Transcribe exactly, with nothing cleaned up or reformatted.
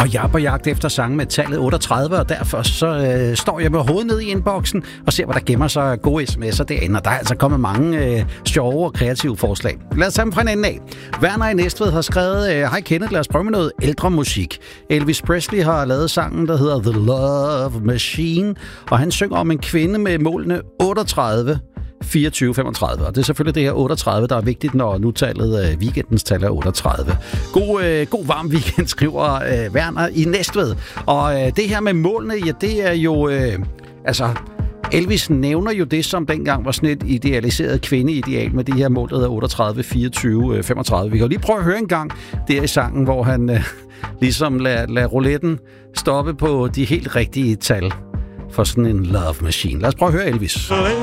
Og jeg er på jagt efter sange med tallet otteogtredive, og derfor så øh, står jeg med hovedet ned i inboxen og ser, hvad der gemmer sig gode sms'er derinde. Og der er altså kommet mange øh, sjove og kreative forslag. Lad os tage dem fra en ende af. Werner i Næstved har skrevet, øh, hej Kenneth, lad os prøve med noget ældre musik. Elvis Presley har lavet sangen, der hedder The Love Machine, og han synger om en kvinde med målene otteogtredive, fireogtyve, femogtredive. Og det er selvfølgelig det her otteogtredive, der er vigtigt, når nu tallet af weekendens tal er otteogtredive. God, øh, god varm weekend, skriver øh, Werner i Næstved. Og øh, det her med målene, ja, det er jo... Øh, altså... Elvis nævner jo det, som dengang var sådan et idealiseret kvindeideal med de her mål, der hedder otteogtredive, fireogtyve, femogtredive. Vi kan jo lige prøve at høre en gang der i sangen, hvor han øh, ligesom lader, lader rouletten stoppe på de helt rigtige tal for sådan en love machine. Lad os prøve at høre Elvis.